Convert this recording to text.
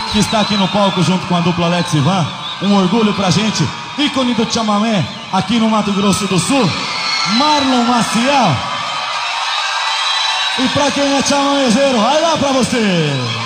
que está aqui no palco junto com a dupla Alex e Van. Um orgulho pra gente, ícone do chamamé aqui no Mato Grosso do Sul, Marlon Maciel. E pra quem é chamamezeiro, vai lá pra você!